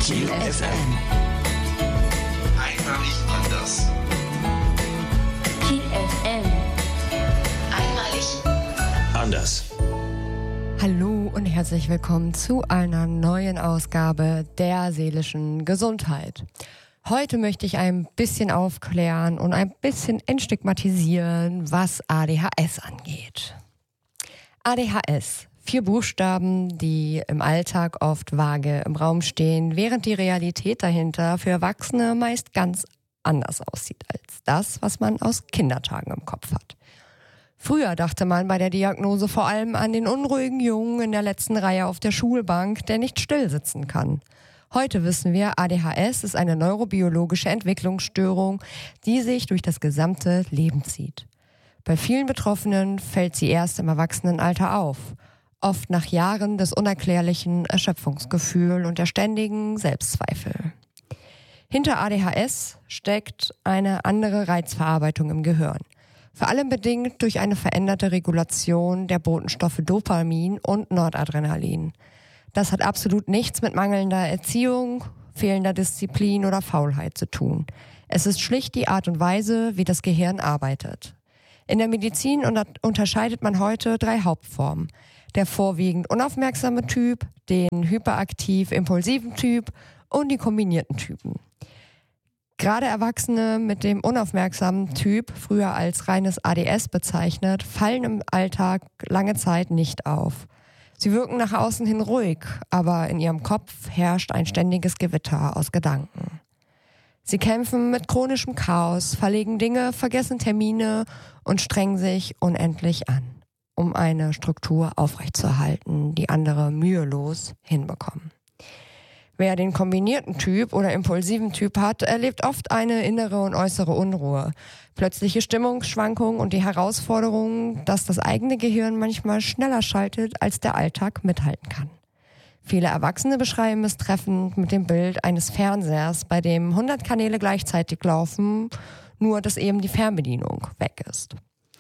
Kiel FM. Einmalig anders. Kiel FM. Einmalig Anders. Hallo und herzlich willkommen zu einer neuen Ausgabe der seelischen Gesundheit. Heute möchte ich ein bisschen aufklären und ein bisschen entstigmatisieren, was ADHS angeht. ADHS, 4 Buchstaben, die im Alltag oft vage im Raum stehen, während die Realität dahinter für Erwachsene meist ganz anders aussieht als das, was man aus Kindertagen im Kopf hat. Früher dachte man bei der Diagnose vor allem an den unruhigen Jungen in der letzten Reihe auf der Schulbank, der nicht still sitzen kann. Heute wissen wir, ADHS ist eine neurobiologische Entwicklungsstörung, die sich durch das gesamte Leben zieht. Bei vielen Betroffenen fällt sie erst im Erwachsenenalter auf, oft nach Jahren des unerklärlichen Erschöpfungsgefühls und der ständigen Selbstzweifel. Hinter ADHS steckt eine andere Reizverarbeitung im Gehirn. Vor allem bedingt durch eine veränderte Regulation der Botenstoffe Dopamin und Noradrenalin. Das hat absolut nichts mit mangelnder Erziehung, fehlender Disziplin oder Faulheit zu tun. Es ist schlicht die Art und Weise, wie das Gehirn arbeitet. In der Medizin unterscheidet man heute 3 Hauptformen. Der vorwiegend unaufmerksame Typ, den hyperaktiv-impulsiven Typ und die kombinierten Typen. Gerade Erwachsene mit dem unaufmerksamen Typ, früher als reines ADS bezeichnet, fallen im Alltag lange Zeit nicht auf. Sie wirken nach außen hin ruhig, aber in ihrem Kopf herrscht ein ständiges Gewitter aus Gedanken. Sie kämpfen mit chronischem Chaos, verlegen Dinge, vergessen Termine und strengen sich unendlich an, um eine Struktur aufrechtzuerhalten, die andere mühelos hinbekommen. Wer den kombinierten Typ oder impulsiven Typ hat, erlebt oft eine innere und äußere Unruhe, plötzliche Stimmungsschwankungen und die Herausforderung, dass das eigene Gehirn manchmal schneller schaltet, als der Alltag mithalten kann. Viele Erwachsene beschreiben es treffend mit dem Bild eines Fernsehers, bei dem 100 Kanäle gleichzeitig laufen, nur dass eben die Fernbedienung weg ist.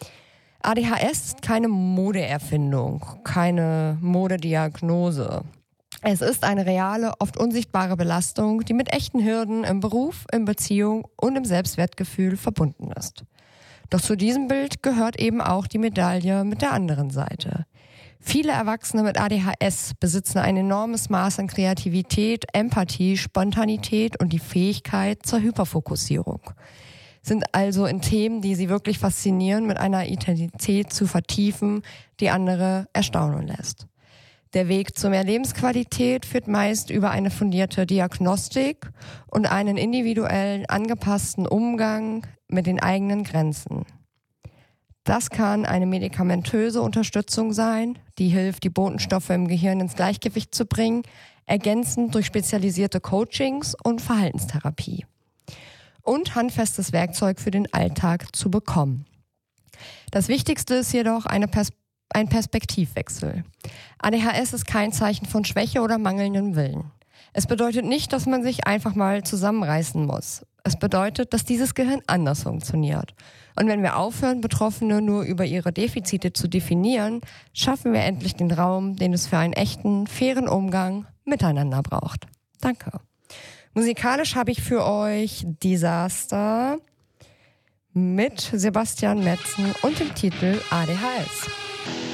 ADHS ist keine Modeerfindung, keine Modediagnose. Es ist eine reale, oft unsichtbare Belastung, die mit echten Hürden im Beruf, in Beziehung und im Selbstwertgefühl verbunden ist. Doch zu diesem Bild gehört eben auch die Medaille mit der anderen Seite. Viele Erwachsene mit ADHS besitzen ein enormes Maß an Kreativität, Empathie, Spontanität und die Fähigkeit zur Hyperfokussierung. Sind also in Themen, die sie wirklich faszinieren, mit einer Intensität zu vertiefen, die andere erstaunen lässt. Der Weg zu mehr Lebensqualität führt meist über eine fundierte Diagnostik und einen individuellen, angepassten Umgang mit den eigenen Grenzen. Das kann eine medikamentöse Unterstützung sein, die hilft, die Botenstoffe im Gehirn ins Gleichgewicht zu bringen, ergänzend durch spezialisierte Coachings und Verhaltenstherapie. Und handfestes Werkzeug für den Alltag zu bekommen. Das Wichtigste ist jedoch ein Perspektivwechsel. ADHS ist kein Zeichen von Schwäche oder mangelndem Willen. Es bedeutet nicht, dass man sich einfach mal zusammenreißen muss. Es bedeutet, dass dieses Gehirn anders funktioniert. Und wenn wir aufhören, Betroffene nur über ihre Defizite zu definieren, schaffen wir endlich den Raum, den es für einen echten, fairen Umgang miteinander braucht. Danke. Musikalisch habe ich für euch Disaster mit Sebastian Metzen und dem Titel ADHS.